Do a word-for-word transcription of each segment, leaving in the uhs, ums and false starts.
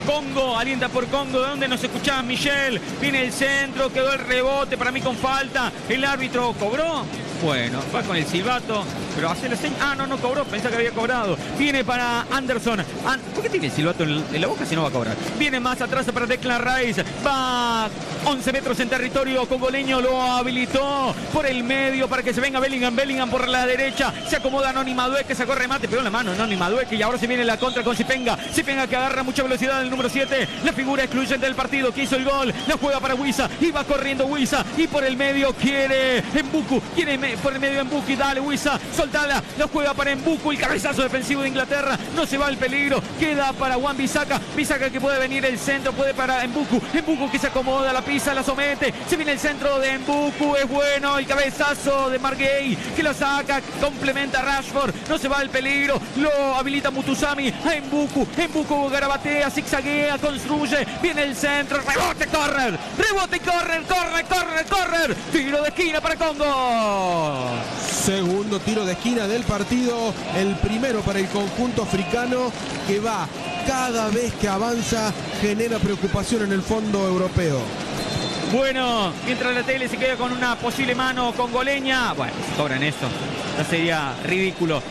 Congo, alienta por Congo, ¿de dónde nos escuchaba Michel? Viene el centro, quedó el rebote, para mí con falta. El árbitro cobró. Bueno, va con el silbato, pero hace la señal. Ah, no, no cobró, pensaba que había cobrado. Viene para Anderson. An ¿Por qué tiene el silbato en, en la boca si no va a cobrar? Viene más atrás para Declan Rice. Va once metros en territorio congoleño, lo habilitó por el medio para que se venga Bellingham. Bellingham por la derecha. Se acomoda Anoni Madueke, sacó remate, pegó en la mano Anoni Madueke y ahora se viene la contra con Zipenga. Zipenga que agarra mucha velocidad el número siete, la figura excluyente del partido que hizo el gol. La juega para Wissa y va corriendo Wissa y por el medio quiere Mbuku. Quiere por el medio Mbuku y dale Wissa, soltala. La juega para Mbuku, el cabezazo defensivo de Inglaterra. No se va el peligro, queda para Wan-Bissaka. Bissaka que puede venir el centro, puede para Mbuku. Mbuku que se acomoda, la pisa, la somete. Se viene el centro de Mbuku, es bueno. El cabezazo de Margay que lo saca, complementa a Rashford. No se va el peligro, lo habilita Mutusami a Mbuku. Mbuku garabatea, zigzaguea, construye. Viene el centro, rebote, correr. Rebote, correr, corre, corre, correr. Tiro de esquina para Congo. Segundo tiro de esquina del partido, el primero para el conjunto africano que va cada vez que avanza, genera preocupación en el fondo europeo. Bueno, mientras la tele se queda con una posible mano congoleña, bueno, si cobran eso, no sería ridículo.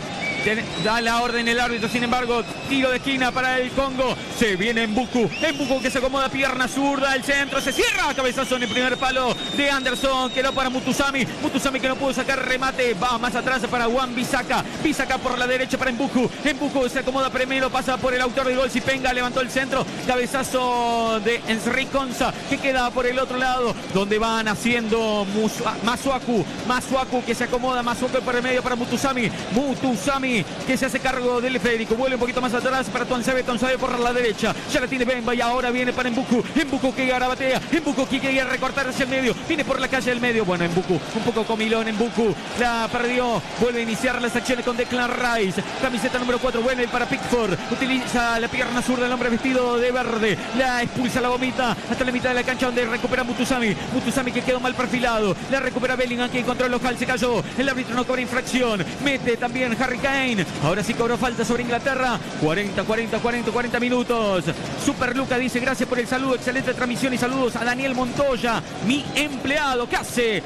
Da la orden el árbitro, sin embargo, tiro de esquina para el Congo. Se viene Mbuku. Mbuku que se acomoda, pierna zurda, el centro se cierra. Cabezazo en el primer palo de Anderson. Quedó para Mutusami. Mutusami que no pudo sacar remate. Va más atrás para Wan-Bissaka. Bissaka por la derecha para Mbuku. Mbuku se acomoda primero, pasa por el autor del gol. Zipenga levantó el centro. Cabezazo de Ensri Konsa que queda por el otro lado, donde van haciendo Masuaku. Masuaku que se acomoda. Masuaku por el medio para Mutusami. Mutusami que se hace cargo del Federico, vuelve un poquito más atrás para Tuanzebe, Tuanzebe por la derecha, ya la tiene Bemba y ahora viene para Mbuku, Mbuku que garabatea, Mbuku que quiere recortar hacia el medio, viene por la calle del medio, bueno Mbuku, un poco comilón Mbuku, la perdió, vuelve a iniciar las acciones con Declan Rice, camiseta número cuatro, vuelve para Pickford, utiliza la pierna zurda del hombre vestido de verde, la expulsa, la vomita hasta la mitad de la cancha donde recupera Mutusami, Mutusami que quedó mal perfilado, la recupera Bellingham que encontró el local, se cayó, el árbitro no cobra infracción, mete también Harry Kane. Ahora sí cobró falta sobre Inglaterra. cuarenta, cuarenta, cuarenta, cuarenta minutos. Super Luca dice gracias por el saludo. Excelente transmisión y saludos a Daniel Montoya, mi empleado. ¿Qué hace?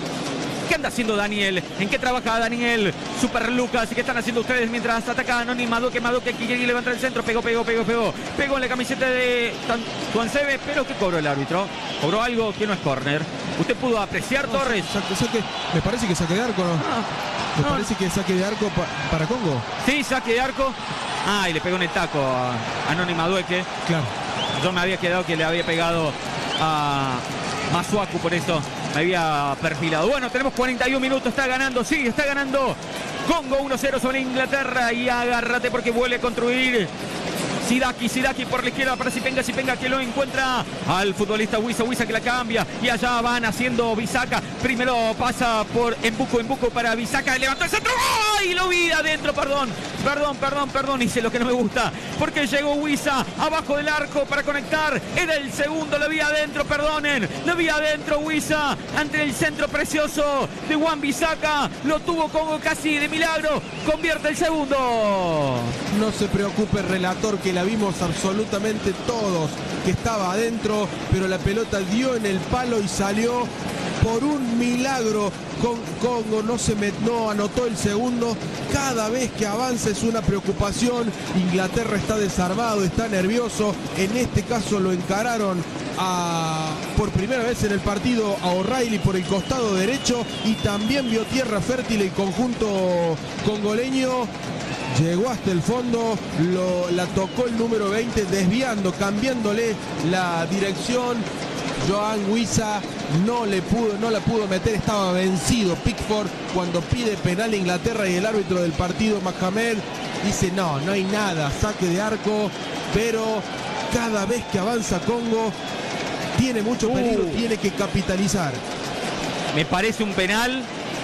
¿Qué anda haciendo Daniel? ¿En qué trabaja Daniel? Super Lucas. ¿Y qué están haciendo ustedes mientras ataca Anoni Madueke? Madueke que quiere levantar el centro. Pegó, pegó, pegó, pegó. Pegó en la camiseta de Tuanzebe. Pero ¿qué cobró el árbitro? Cobró algo que no es córner. ¿Usted pudo apreciar, no, Torres? Saque, saque, me parece que saque de arco, ¿no? Ah, me no. parece que saque de arco pa, para Congo. Sí, saque de arco. Ah, y le pegó en el taco a Anoni Madueke. Claro. Yo me había quedado que le había pegado a Masuaku, por eso me había perfilado. Bueno, tenemos cuarenta y un minutos, está ganando, sí, está ganando Congo uno cero sobre Inglaterra y agárrate porque vuelve a construir Sidaki, Sidaki por la izquierda para Zipenga, Zipenga que lo encuentra al futbolista Wissa, Wissa que la cambia y allá van haciendo Bissaka, primero pasa por Mbuku, Mbuku para Bissaka, levantó el centro, ¡ay! Lo vi adentro, perdón, perdón, perdón, perdón, hice lo que no me gusta, porque llegó Wissa abajo del arco para conectar, era el segundo, lo vi adentro, perdonen, lo vi adentro Wissa, ante el centro precioso de Wan-Bissaka, lo tuvo como casi de milagro, convierte el segundo. No se preocupe, relator, que la vimos absolutamente todos, que estaba adentro, pero la pelota dio en el palo y salió por un milagro. Con Congo no se met, no anotó el segundo. Cada vez que avanza es una preocupación. Inglaterra está desarmado, está nervioso. En este caso lo encararon a, por primera vez en el partido a O'Reilly por el costado derecho y también vio tierra fértil el conjunto congoleño. Llegó hasta el fondo, lo, la tocó el número veinte, desviando, cambiándole la dirección. Joan Wissa no le pudo, no la pudo meter, estaba vencido. Pickford cuando pide penal a Inglaterra y el árbitro del partido, Mohamed, dice no, no hay nada, saque de arco, pero cada vez que avanza Congo tiene mucho peligro, uh. tiene que capitalizar. Me parece un penal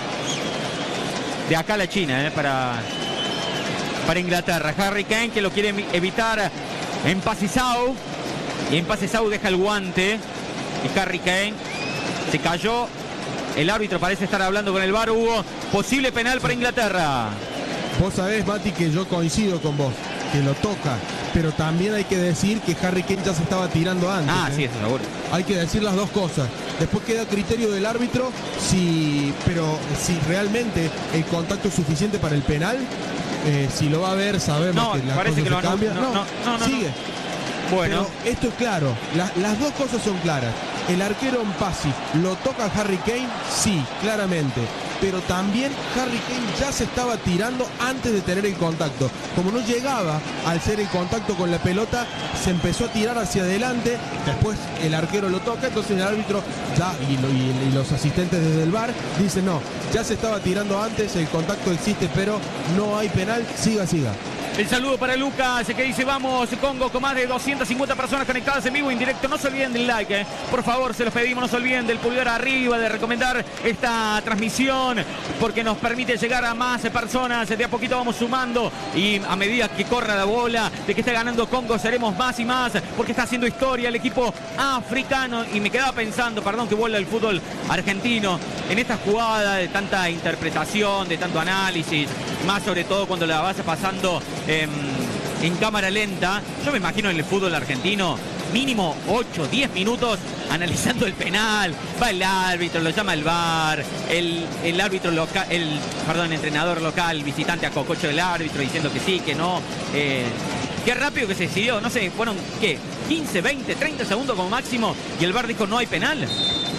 de acá a la China, eh, para... para Inglaterra. Harry Kane que lo quiere evitar en Pasisau. Y en Pasisau deja el guante. Y Harry Kane se cayó. El árbitro parece estar hablando con el V A R. Hugo, posible penal para Inglaterra. Vos sabés, Mati, que yo coincido con vos. que lo toca, pero también hay que decir que Harry Kane ya se estaba tirando antes. Ah, ¿eh? sí, eso seguro. Hay que decir las dos cosas. Después queda a criterio del árbitro si, pero si realmente el contacto es suficiente para el penal. Eh, si lo va a ver, sabemos No, que la parece cosa que se lo no, cambia. no, no, no, no, sigue. Bueno, Pero esto es claro, la- las dos cosas son claras. El arquero Mpassi lo toca a Harry Kane, sí, claramente. Pero también Harry Kane ya se estaba tirando antes de tener el contacto. Como no llegaba al ser el contacto con la pelota, se empezó a tirar hacia adelante. Después el arquero lo toca, entonces el árbitro ya y, lo- y- y los asistentes desde el V A R dicen no, ya se estaba tirando antes, el contacto existe, pero no hay penal, siga, siga. el saludo para Lucas, que dice, vamos, Congo, con más de doscientas cincuenta personas conectadas en vivo, en directo. No se olviden del like, eh. Por favor, se los pedimos, no se olviden del pulgar arriba, de recomendar esta transmisión, porque nos permite llegar a más personas. De a poquito vamos sumando, y a medida que corra la bola, de que esté ganando Congo, seremos más y más, porque está haciendo historia el equipo africano. Y me quedaba pensando, perdón que vuelva el fútbol argentino, en esta jugada de tanta interpretación, de tanto análisis, más sobre todo cuando la vas pasando en, en cámara lenta. Yo me imagino en el fútbol argentino mínimo ocho, diez minutos analizando el penal. Va el árbitro, lo llama el V A R, el, el árbitro local, el perdón, entrenador local, visitante a cococho del árbitro diciendo que sí, que no. Eh, qué rápido que se decidió, no sé, fueron ¿qué? quince, veinte, treinta segundos como máximo y el V A R dijo no hay penal.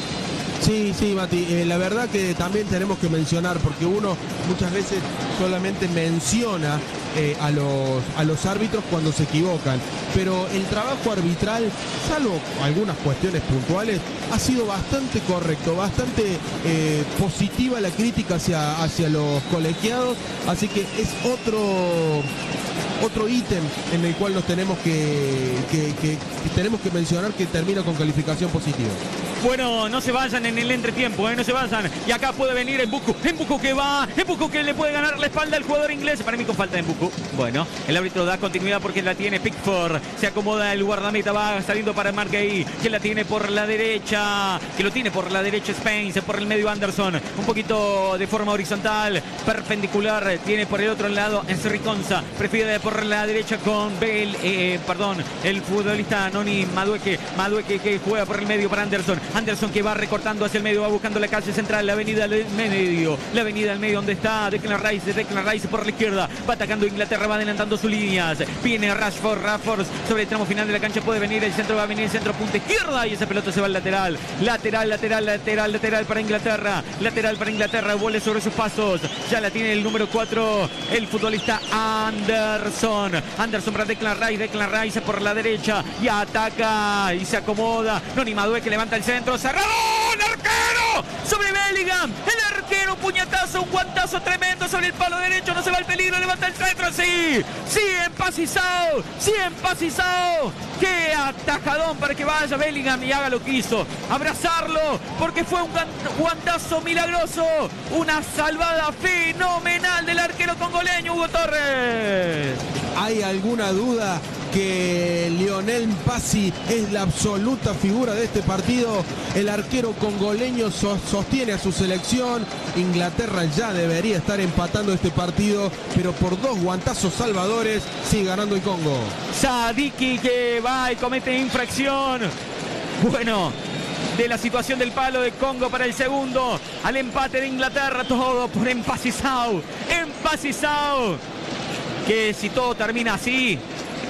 Sí, sí, Mati, eh, la verdad que también tenemos que mencionar, porque uno muchas veces solamente menciona eh, a, los, a los árbitros cuando se equivocan, pero el trabajo arbitral, salvo algunas cuestiones puntuales, ha sido bastante correcto, bastante eh, positiva la crítica hacia, hacia los colegiados, así que es otro... otro ítem en el cual nos tenemos que, que, que, que tenemos que mencionar que termina con calificación positiva. Bueno, no se vayan en el entretiempo, ¿eh? No se vayan. Y acá puede venir Mbuku. Mbuku que va. Mbuku que le puede ganar la espalda al jugador inglés. Para mí con falta de Mbuku. Bueno, el árbitro da continuidad porque la tiene Pickford. Se acomoda el guardameta. Va saliendo para Marquey. Que la tiene por la derecha. Que lo tiene por la derecha Spence. Por el medio Anderson. Un poquito de forma horizontal. Perpendicular. Tiene por el otro lado Enriconza. Prefiere por la derecha con Bale. Eh, perdón. El futbolista Noni Madueke. Madueke que juega por el medio para Anderson. Anderson que va recortando hacia el medio, va buscando la calle central, la avenida del medio, la avenida del medio donde está Declan Rice, Declan Rice por la izquierda, va atacando Inglaterra, va adelantando sus líneas, viene Rashford, Rashford sobre el tramo final de la cancha, puede venir el centro, va a venir el centro, punta izquierda y esa pelota se va al lateral, lateral, lateral, lateral, lateral para Inglaterra, lateral para Inglaterra, vuelve sobre sus pasos, ya la tiene el número cuatro, el futbolista Anderson, Anderson para Declan Rice, Declan Rice por la derecha y ataca y se acomoda, Noni Madueke que levanta el centro, cerrado, el arquero sobre Bellingham, el arquero, puñetazo, un guantazo tremendo sobre el palo derecho, no se va el peligro, levanta el centro, sí, sí, empasizado, sí, empasizado, qué atajadón para que vaya Bellingham y haga lo que hizo, abrazarlo, porque fue un guantazo milagroso, una salvada fenomenal del arquero congoleño Hugo Torres. ¿Hay alguna duda que Lionel Mpassi es la absoluta figura de este partido? El arquero congoleño so- sostiene a su selección. Inglaterra ya debería estar empatando este partido, pero por dos guantazos salvadores sigue ganando el Congo. Sadiki que va y comete infracción. Bueno, de la situación del palo de Congo para el segundo, al empate de Inglaterra, todo por Empasizao. Empasizao. Que si todo termina así,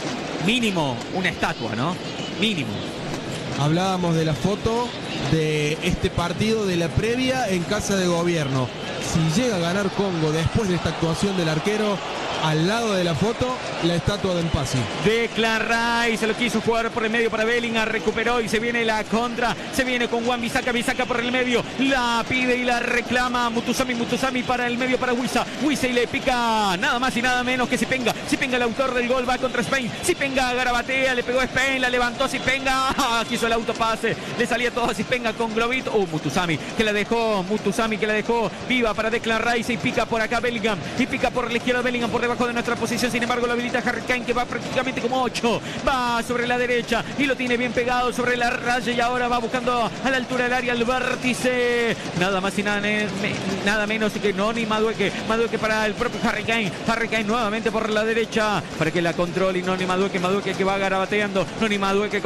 mínimo una estatua, ¿no? Mínimo. Hablábamos de la foto de este partido de la previa en Casa de Gobierno. Si llega a ganar Congo después de esta actuación del arquero, al lado de la foto, la estatua de Mpassi. Declan Rice se lo quiso jugar por el medio para Bellingham, recuperó y se viene la contra, se viene con Wan Bissaka, Bissaka por el medio, la pide y la reclama Mutusami, Mutusami para el medio para Wissa, Wissa y le pica nada más y nada menos que Sipenga, Sipenga el autor del gol, va contra Spain, Sipenga garabatea, le pegó a Spain, la levantó Sipenga, ¡ah! Quiso el autopase, le salía todo a Sipenga con globito, oh, Mutusami que la dejó, Mutusami que la dejó viva para Declan Rice y pica por acá Bellingham, y pica por la izquierda Bellingham por debajo de nuestra posición. Sin embargo, lo habilita Harry Kane, que va prácticamente como ocho. Va sobre la derecha y lo tiene bien pegado sobre la raya. Y ahora va buscando a la altura del área el vértice. Nada más y nada, me, nada menos que Noni Madueke. Madueke para el propio Harry Kane. Harry Kane nuevamente por la derecha para que la controle Noni Madueke. Madueke que va garabateando. Noni Madueke